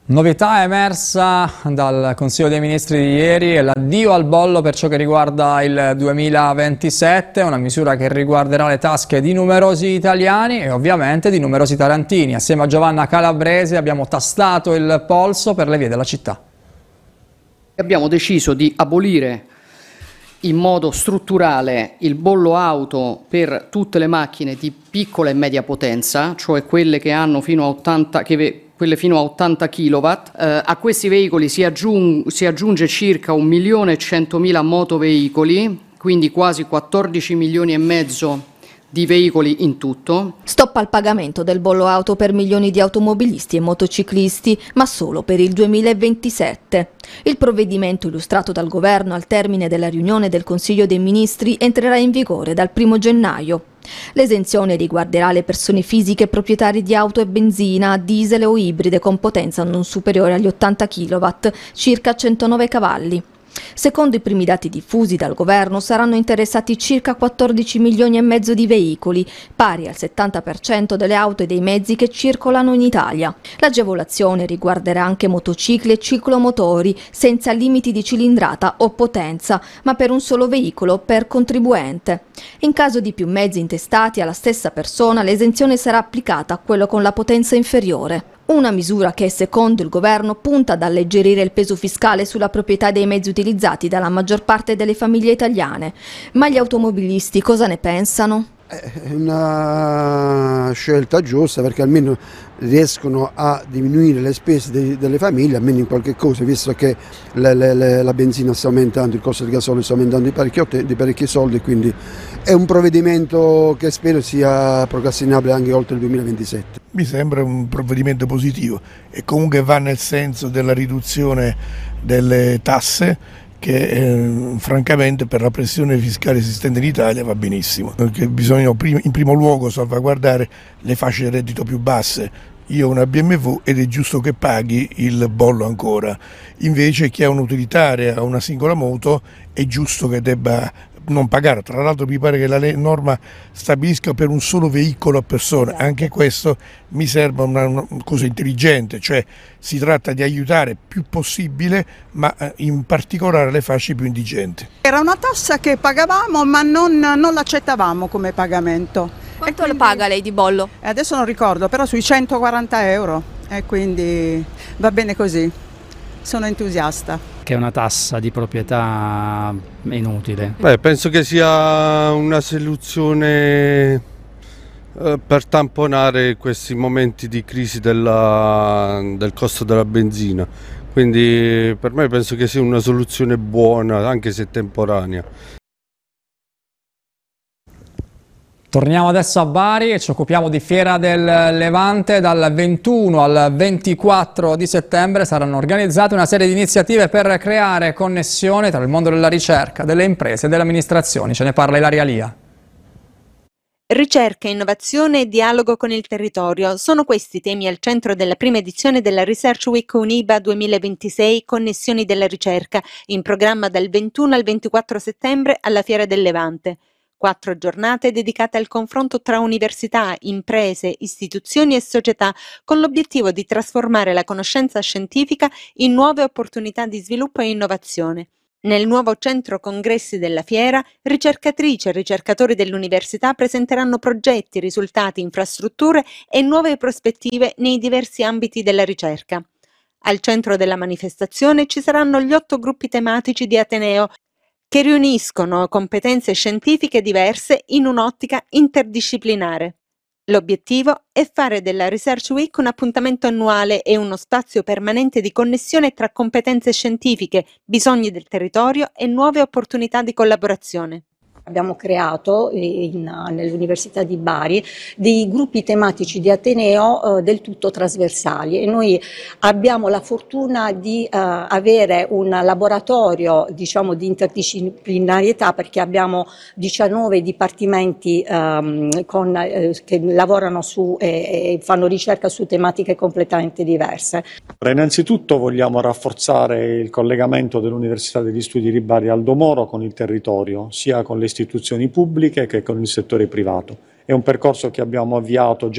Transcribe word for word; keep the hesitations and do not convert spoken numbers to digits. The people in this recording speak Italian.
Novità emersa dal Consiglio dei Ministri di ieri è l'addio al bollo per ciò che riguarda il duemilaventisette, una misura che riguarderà le tasche di numerosi italiani e ovviamente di numerosi tarantini. Assieme a Giovanna Calabrese abbiamo tastato il polso per le vie della città. Abbiamo deciso di abolire in modo strutturale il bollo auto per tutte le macchine di piccola e media potenza, cioè quelle che hanno fino a ottanta che quelle fino a ottanta chilowatt. Eh, a questi veicoli si, aggiung- si aggiunge circa un milione e centomila motoveicoli, quindi quasi quattordici milioni e mezzo di veicoli in tutto. Stop al pagamento del bollo auto per milioni di automobilisti e motociclisti, ma solo per il duemilaventisette. Il provvedimento illustrato dal governo al termine della riunione del Consiglio dei Ministri entrerà in vigore dal primo gennaio. L'esenzione riguarderà le persone fisiche proprietarie di auto e benzina, diesel o ibride con potenza non superiore agli ottanta chilowatt, circa centonove cavalli. Secondo i primi dati diffusi dal governo saranno interessati circa quattordici milioni e mezzo di veicoli, pari al settanta per cento delle auto e dei mezzi che circolano in Italia. L'agevolazione riguarderà anche motocicli e ciclomotori senza limiti di cilindrata o potenza, ma per un solo veicolo per contribuente. In caso di più mezzi intestati alla stessa persona, l'esenzione sarà applicata a quello con la potenza inferiore. Una misura che, secondo il governo, punta ad alleggerire il peso fiscale sulla proprietà dei mezzi utilizzati dalla maggior parte delle famiglie italiane. Ma gli automobilisti cosa ne pensano? È una scelta giusta perché almeno riescono a diminuire le spese de- delle famiglie, almeno in qualche cosa, visto che le, le, le, la benzina sta aumentando, il costo del gasolio sta aumentando di parecchi, di parecchi soldi, quindi è un provvedimento che spero sia procrastinabile anche oltre il duemilaventisette. Mi sembra un provvedimento positivo e comunque va nel senso della riduzione delle tasse, che eh, francamente per la pressione fiscale esistente in Italia va benissimo, perché bisogna in primo luogo salvaguardare le fasce di reddito più basse. Io ho una B M W ed è giusto che paghi il bollo ancora, invece chi ha un'utilitaria o una singola moto è giusto che debba non pagare. Tra l'altro mi pare che la norma stabilisca per un solo veicolo a persona, anche questo mi sembra una, una cosa intelligente, cioè si tratta di aiutare più possibile, ma in particolare le fasce più indigenti. Era una tassa che pagavamo ma non, non l'accettavamo come pagamento. Quanto quindi, lo paga lei di bollo? Adesso non ricordo, però sui centoquaranta euro e quindi va bene così. Sono entusiasta. Che è una tassa di proprietà inutile. Beh, penso che sia una soluzione eh, per tamponare questi momenti di crisi della, del costo della benzina. Quindi per me penso che sia una soluzione buona, anche se temporanea. Torniamo adesso a Bari e ci occupiamo di Fiera del Levante. Dal ventuno al ventiquattro di settembre saranno organizzate una serie di iniziative per creare connessione tra il mondo della ricerca, delle imprese e delle amministrazioni. Ce ne parla Ilaria Lia. Ricerca, innovazione e dialogo con il territorio sono questi i temi al centro della prima edizione della Research Week Uniba duemilaventisei Connessioni della ricerca, in programma dal ventuno al ventiquattro settembre alla Fiera del Levante. Quattro giornate dedicate al confronto tra università, imprese, istituzioni e società, con l'obiettivo di trasformare la conoscenza scientifica in nuove opportunità di sviluppo e innovazione. Nel nuovo centro congressi della fiera, ricercatrici e ricercatori dell'università presenteranno progetti, risultati, infrastrutture e nuove prospettive nei diversi ambiti della ricerca. Al centro della manifestazione ci saranno gli otto gruppi tematici di Ateneo, che riuniscono competenze scientifiche diverse in un'ottica interdisciplinare. L'obiettivo è fare della Research Week un appuntamento annuale e uno spazio permanente di connessione tra competenze scientifiche, bisogni del territorio e nuove opportunità di collaborazione. Abbiamo creato in, nell'Università di Bari dei gruppi tematici di Ateneo eh, del tutto trasversali e noi abbiamo la fortuna di eh, avere un laboratorio, diciamo, di interdisciplinarietà, perché abbiamo diciannove dipartimenti ehm, con, eh, che lavorano su e, e fanno ricerca su tematiche completamente diverse. Innanzitutto vogliamo rafforzare il collegamento dell'Università degli Studi di Bari Aldo Moro con il territorio, sia con le istituzioni pubbliche che con il settore privato. È un percorso che abbiamo avviato già